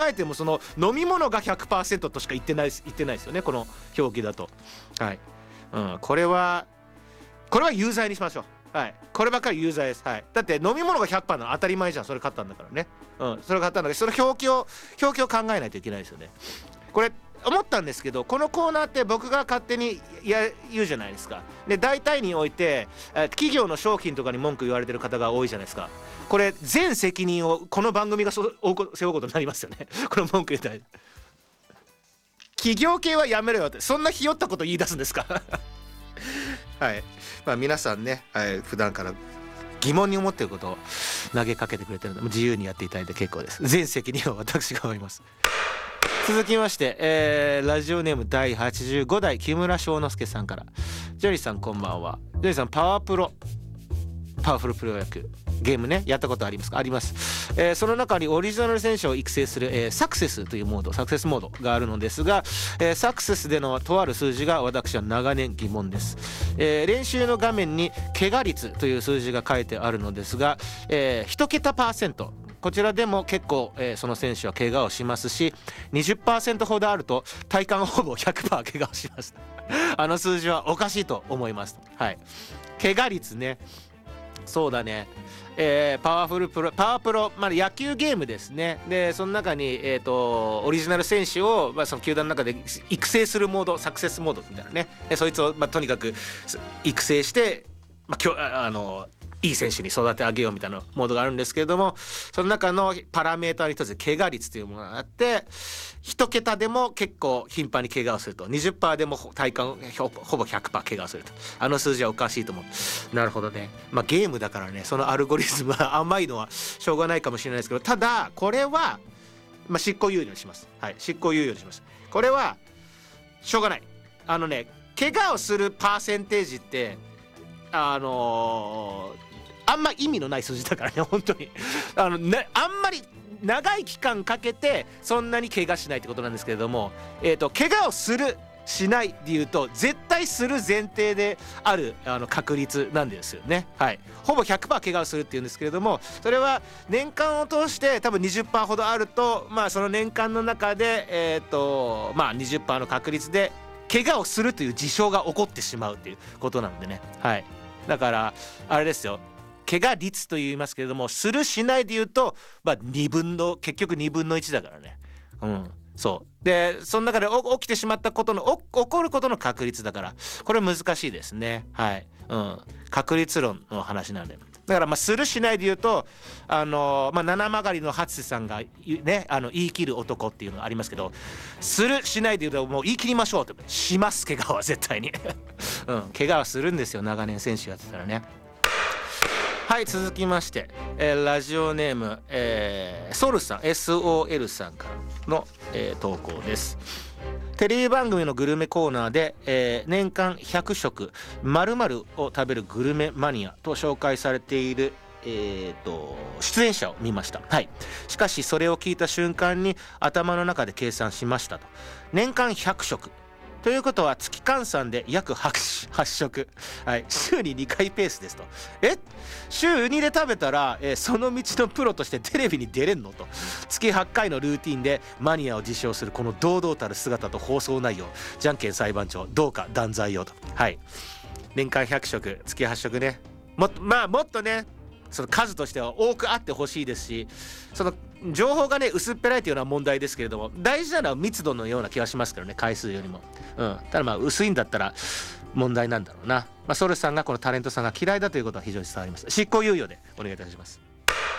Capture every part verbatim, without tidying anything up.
えてもその飲み物が ひゃくパーセント としか言ってない言ってないですよね、この表記だと。はい、うん、これはこれは有罪にしましょう。はい、こればっかり有罪です。はい、だって飲み物が ひゃくパーセント なの当たり前じゃん。それ買ったんだからね。うん、それ買ったんだけど、その表記を表記を考えないといけないですよね。これ思ったんですけど、このコーナーって僕が勝手にや言うじゃないですか。で大体において企業の商品とかに文句言われてる方が多いじゃないですか。これ全責任をこの番組が背負うことになりますよね。この文句言ったら企業系はやめろよって、そんなひよったこと言い出すんですか。はい、まあ、皆さんね、はい、普段から疑問に思っていることを投げかけてくれてるので自由にやっていただいて結構です。全責任は私が負います。続きまして、えー、ラジオネームだいはちじゅうごだい木村翔之介さんから。ジョリーさんこんばんは。ジョリーさんパワープロパワフルプロ野球ゲームね、やったことありますか？あります。えー、その中にオリジナル選手を育成する、えー、サクセスというモードサクセスモードがあるのですが、えー、サクセスでのとある数字が私は長年疑問です。えー、練習の画面に怪我率という数字が書いてあるのですが、えー、いち桁パーセント、こちらでも結構、えー、その選手は怪我をしますし、 にじゅっパーセント ほどあると体感ほぼ ひゃくパーセント 怪我をします。あの数字はおかしいと思います。はい、怪我率ね、そうだね、えー、パワフルプロパワープロ、まあ、野球ゲームですね。でその中に、えー、とオリジナル選手を、まあ、その球団の中で育成するモード、サクセスモードみたいなね、でそいつを、まあ、とにかく育成して、まあ、きょああのいい選手に育て上げようみたいなモードがあるんですけれども、その中のパラメーターの一つで怪我率というものがあって、一桁でも結構頻繁に怪我をすると、 にじゅっパーセント でも体感ほぼ ひゃくパーセント 怪我をすると、あの数字はおかしいと思う。なるほどね。まあゲームだからね、そのアルゴリズムは甘いのはしょうがないかもしれないですけど、ただこれは、まあ、執行猶予にします。はい、執行猶予にします。これはしょうがない。あのね、怪我をするパーセンテージってあのーあんま意味のない数字だからね、本当にあの、ね、あんまり長い期間かけてそんなに怪我しないってことなんですけれども、えーと、怪我をするしないでいうと絶対する前提であるあの確率なんですよね。はい、ほぼ ひゃくパーセント 怪我をするっていうんですけれども、それは年間を通して多分 にじゅっパーセント ほどあると、まあその年間の中でえっとまあ にじゅっパーセント の確率で怪我をするという事象が起こってしまうっていうことなんでね。はい、だからあれですよ、怪我率と言いますけれども、するしないで言うと、まあ、にぶんの結局にぶんのいちだからね。うん、そうでその中で起きてしまったことの起こることの確率だから、これ難しいですね。はい、うん、確率論の話なんで、だからまあするしないで言うと、あのー、まあ七曲りの初瀬さんがね、あの言い切る男っていうのがありますけど、するしないで言うともう言い切りましょうって、します怪我は絶対に、うん、怪我はするんですよ、長年選手やってたらね。はい、続きまして、えー、ラジオネーム、えー、ソルさん エスオーエル さんからの、えー、投稿です。テレビ番組のグルメコーナーで、えー、年間ひゃくしょく〇〇を食べるグルメマニアと紹介されている、えー、と出演者を見ました。はい、しかしそれを聞いた瞬間に頭の中で計算しましたと。年間ひゃくしょくということは月換算で約 はち, はち食、はい、週ににかいペースですと。え週にで食べたら、えー、その道のプロとしてテレビに出れんのと。月はちかいのルーティンでマニアを自称するこの堂々たる姿と放送内容、じゃんけん裁判長どうか断罪よと。はい、年間ひゃく食月はち食ね、もっとまあもっとね、その数としては多くあってほしいですし、その情報がね薄っぺらいというのは問題ですけれども、大事なのは密度のような気がしますけどね、回数よりも。うん、ただまあ薄いんだったら問題なんだろうな。まあ、ソルさんがこのタレントさんが嫌いだということは非常に伝わります。執行猶予でお願いいたします。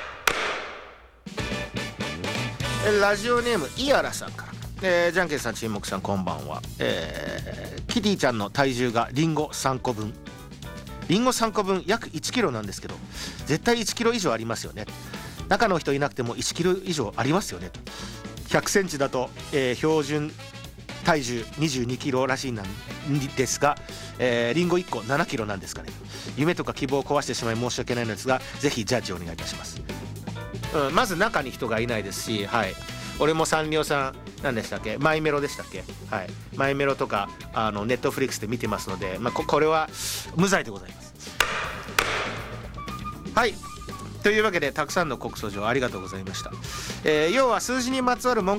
ラジオネームイアラさんから、えー、じゃんけんさん沈黙さんこんばんは。えー、キティちゃんの体重がリンゴさんこぶん、リンゴさんこぶん約いちキロなんですけど、絶対いちキロ以上ありますよね。中の人いなくてもいちキロ以上ありますよねと。ひゃくセンチだと、えー、標準体重にじゅうにキロらしいなんですが、えー、リンゴいっこななキロなんですかね。夢とか希望を壊してしまい申し訳ないのですが、ぜひジャッジお願いいたします。うん、まず中に人がいないですし、はい、俺もサンリオさん何でしたっけ、マイメロでしたっけ、はい、マイメロとかあのネットフリックスで見てますので、まあ、こ, これは無罪でございます。はい、というわけでたくさんの告訴状ありがとうございました。えー、要は数字にまつわる文